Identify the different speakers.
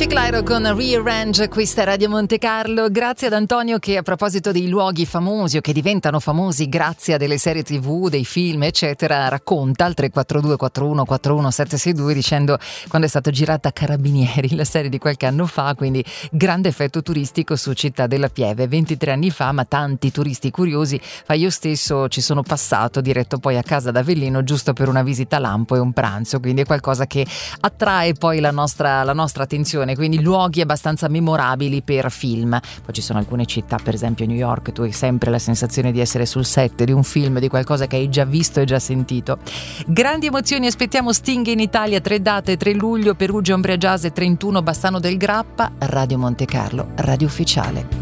Speaker 1: Clyro con Rearrange, questa è Radio Monte Carlo. Grazie ad Antonio che, a proposito dei luoghi famosi o che diventano famosi grazie a delle serie TV, dei film eccetera, racconta al 342 41 41 762 dicendo quando è stata girata Carabinieri, la serie di qualche anno fa, quindi grande effetto turistico su Città della Pieve, 23 anni fa, ma tanti turisti curiosi. Io stesso ci sono passato diretto poi a casa da Avellino giusto per una visita lampo e un pranzo, quindi è qualcosa che attrae poi la nostra attenzione, quindi luoghi abbastanza memorabili per film. Poi ci sono alcune città, per esempio New York, tu hai sempre la sensazione di essere sul set di un film, di qualcosa che hai già visto e già sentito. Grandi emozioni, aspettiamo Sting in Italia, 3 date, 3 luglio, Perugia, Umbria Jazz e 31 Bassano del Grappa. Radio Monte Carlo, radio ufficiale.